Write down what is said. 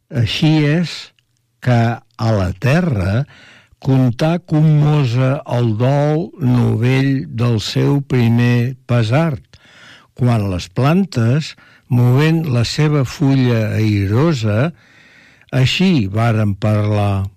Així és que a la terra contà commosa el dol novell del seu primer pesart, quan les plantes, movent la seva fulla airosa, així varen parlar.